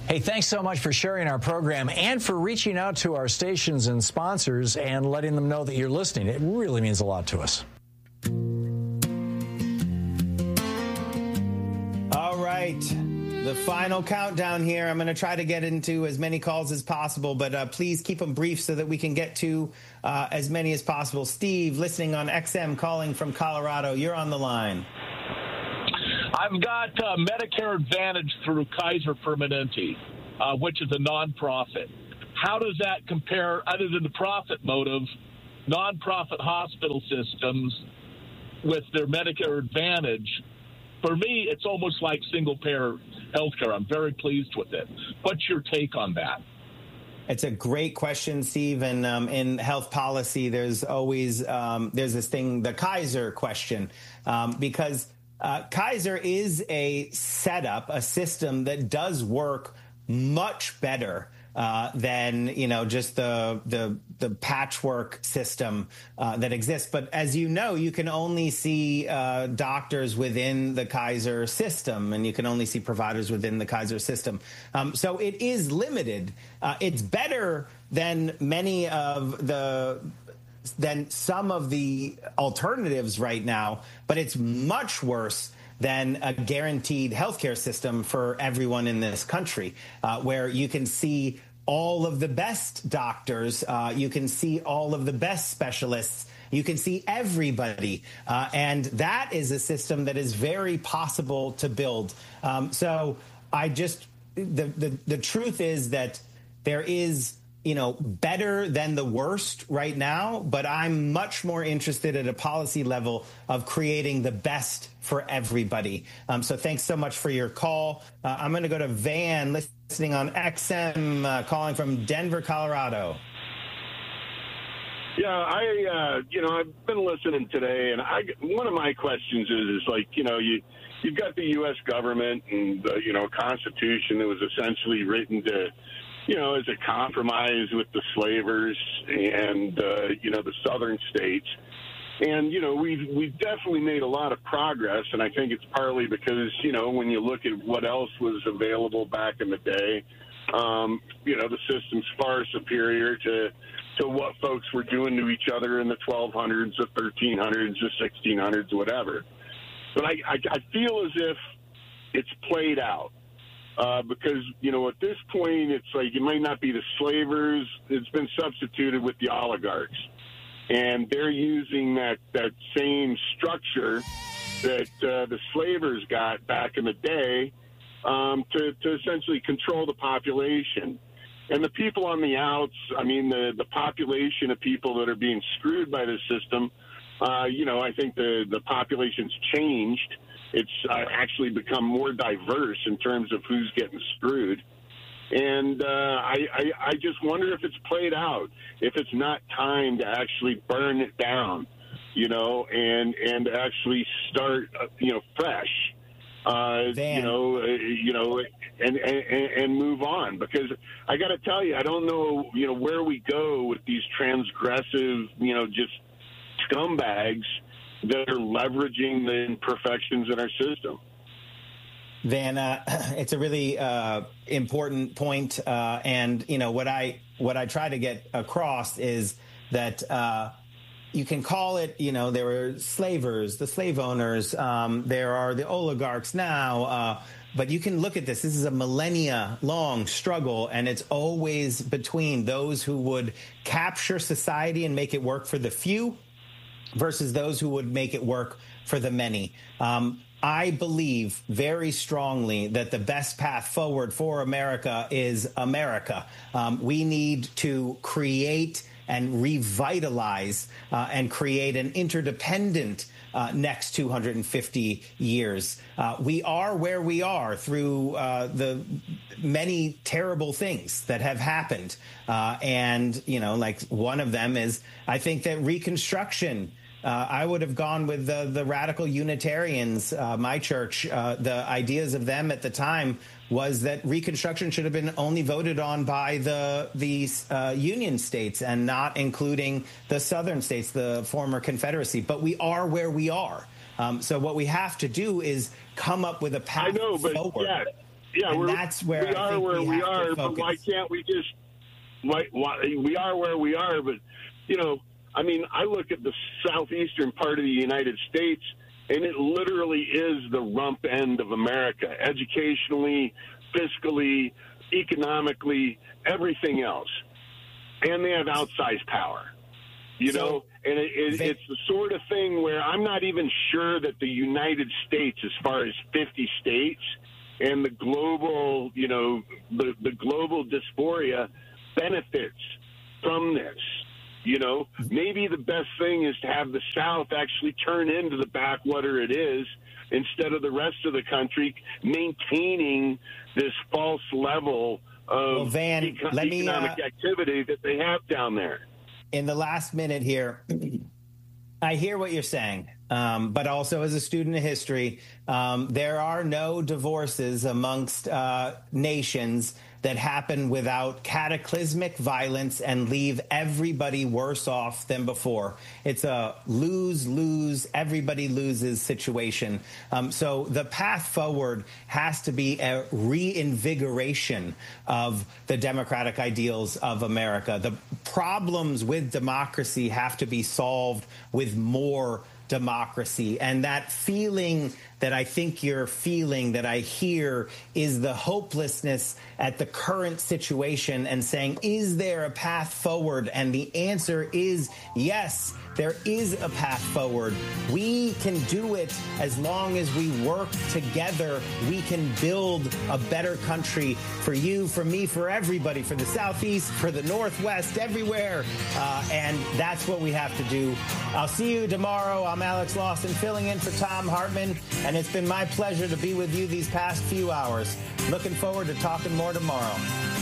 Hey, thanks so much for sharing our program and for reaching out to our stations and sponsors and letting them know that you're listening. It really means a lot to us. All right. The final countdown here. I'm going to try to get into as many calls as possible, but please keep them brief so that we can get to as many as possible. Steve, listening on XM, calling from Colorado. You're on the line. I've got Medicare Advantage through Kaiser Permanente, which is a nonprofit. How does that compare, other than the profit motive, nonprofit hospital systems with their Medicare Advantage? For me, it's almost like single-payer healthcare. I'm very pleased with it. What's your take on that? It's a great question, Steve. And in health policy, there's always there's this thing, the Kaiser question, because Kaiser is a setup, a system that does work much better than, just the patchwork system that exists. But as you know, you can only see doctors within the Kaiser system, and you can only see providers within the Kaiser system. So it is limited. It's better than some of the alternatives right now, but it's much worse than a guaranteed healthcare system for everyone in this country, where you can see all of the best doctors, you can see all of the best specialists, you can see everybody, and that is a system that is very possible to build. So the truth is that there is better than the worst right now, but I'm much more interested at a policy level of creating the best for everybody. So thanks so much for your call. I'm going to go to Van, listening on XM, calling from Denver, Colorado. Yeah, I've been listening today, and one of my questions is like, you've got the U.S. government and the, Constitution that was essentially written to, as a compromise with the slavers and, the southern states. And, we've definitely made a lot of progress, and I think it's partly because, when you look at what else was available back in the day, the system's far superior to what folks were doing to each other in the 1200s, the 1300s, the 1600s, whatever. But I feel as if it's played out. Because, at this point, it's like it might not be the slavers. It's been substituted with the oligarchs. And they're using that same structure that the slavers got back in the day to essentially control the population. And the people on the outs, the population of people that are being screwed by this system, I think the population's changed. It's actually become more diverse in terms of who's getting screwed. And I just wonder if it's played out, if it's not time to actually burn it down, and actually start, fresh, and move on. Because I got to tell you, I don't know, where we go with these transgressive, just scumbags that are leveraging the imperfections in our system. Van, it's a really important point, and what I try to get across is that you can call it, there were slavers, the slave owners, there are the oligarchs now, but you can look at this. This is a millennia-long struggle, and it's always between those who would capture society and make it work for the few versus those who would make it work for the many. I believe very strongly that the best path forward for America is America. We need to create and revitalize and create an interdependent next 250 years. We are where we are through the many terrible things that have happened. And, like one of them is, I think that Reconstruction, I would have gone with the radical Unitarians, my church. The ideas of them at the time was that Reconstruction should have been only voted on by the Union states and not including the Southern states, the former Confederacy. But we are where we are. So what we have to do is come up with a path forward. Yeah, that's where we are where we are. But why can't we just? Why we are where we are? But I mean, I look at the southeastern part of the United States, and it literally is the rump end of America, educationally, fiscally, economically, everything else, and they have outsized power. And it's the sort of thing where I'm not even sure that the United States, as far as 50 states and the global, the global dysphoria benefits from this. Maybe the best thing is to have the South actually turn into the backwater it is instead of the rest of the country maintaining this false level of economic activity that they have down there. In the last minute here, I hear what you're saying, but also as a student of history, there are no divorces amongst nations that happen without cataclysmic violence and leave everybody worse off than before. It's a lose-lose, everybody loses situation. So the path forward has to be a reinvigoration of the democratic ideals of America. The problems with democracy have to be solved with more democracy. And that feeling that I think you're feeling, that I hear, is the hopelessness at the current situation and saying, is there a path forward? And the answer is yes, there is a path forward. We can do it as long as we work together. We can build a better country for you, for me, for everybody, for the Southeast, for the Northwest, everywhere. And that's what we have to do. I'll see you tomorrow. I'm Alex Lawson, filling in for Thom Hartmann. And it's been my pleasure to be with you these past few hours. Looking forward to talking more tomorrow.